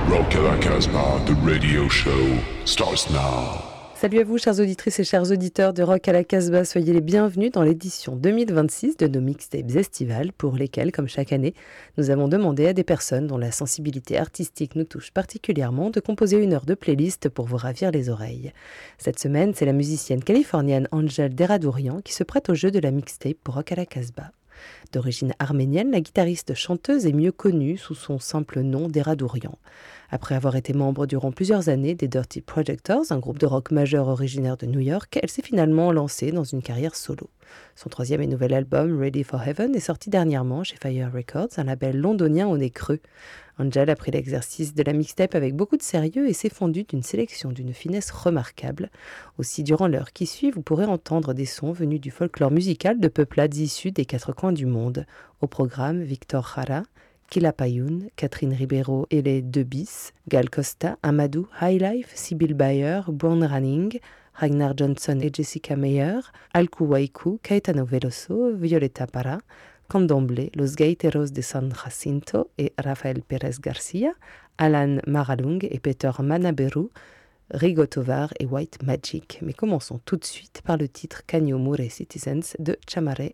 Rock à la Casbah, the radio show starts now. Salut à vous, chères auditrices et chers auditeurs de Rock à la Casbah, soyez les bienvenus dans l'édition 2026 de nos mixtapes estivales pour lesquels, comme chaque année, nous avons demandé à des personnes dont la sensibilité artistique nous touche particulièrement de composer une heure de playlist pour vous ravir les oreilles. Cette semaine, c'est la musicienne californienne Angel Deradourian qui se prête au jeu de la mixtape pour Rock à la Casbah. D'origine arménienne, la guitariste chanteuse est mieux connue sous son simple nom d'Eradourian. Après avoir été membre durant plusieurs années des Dirty Projectors, un groupe de rock majeur originaire de New York, elle s'est finalement lancée dans une carrière solo. Son troisième et nouvel album, Ready for Heaven, est sorti dernièrement chez Fire Records, un label londonien au nez creux. Angel a pris l'exercice de la mixtape avec beaucoup de sérieux et s'est fondue d'une sélection d'une finesse remarquable. Aussi, durant l'heure qui suit, vous pourrez entendre des sons venus du folklore musical de peuplades issues des quatre coins du monde. Au programme, Victor Jara, Killa Payoun, Catherine Ribeiro et les Deux Bis, Gal Costa, Amadou, Highlife, Sibyl Bayer, Brown Running, Ragnar Johnson et Jessica Meyer, Alku Waiku, Caetano Veloso, Violeta Parra, Candomblé, Los Gaiteros de San Jacinto et Rafael Pérez Garcia, Alan Maralung et Peter Manaberu, Rigo Tovar et White Magic. Mais commençons tout de suite par le titre Canyo Mure Citizens de Chamare